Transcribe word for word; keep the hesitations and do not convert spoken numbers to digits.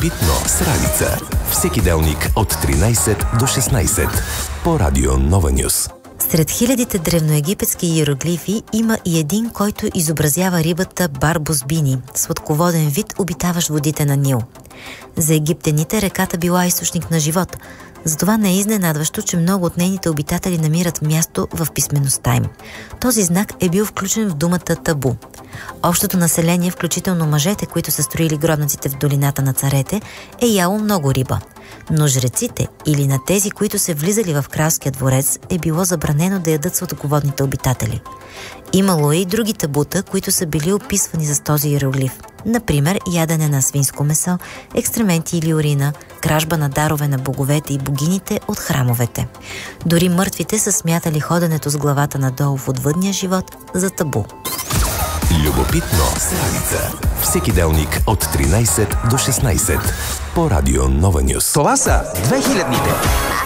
Любопитно с Ралица. Всеки делник от тринайсет до шестнайсет по Радио Нова Нюс. Сред хилядите древноегипетски иероглифи има и един, който изобразява рибата Барбус бини, сладководен вид, обитаващ водите на Нил. За египтяните реката била източник на живот. Затова не е изненадващо, че много от нейните обитатели намират място в писмеността им. Този знак е бил включен в думата табу. Общото население, включително мъжете, които са строили гробниците в долината на царете, е яло много риба. Но жреците или на тези, които се влизали в кралския дворец, е било забранено да ядат сладководните обитатели. Имало е и други табута, които са били описвани с този иероглиф. Например, ядене на свинско месо, екстременти или урина, кражба на дарове на боговете и богините от храмовете. Дори мъртвите са смятали ходенето с главата надолу в отвъдния живот за табу. Любопитно с Ралица. Всеки делник от тринайсет до шестнайсет по Радио Нова Нюс. Това са две хилядните.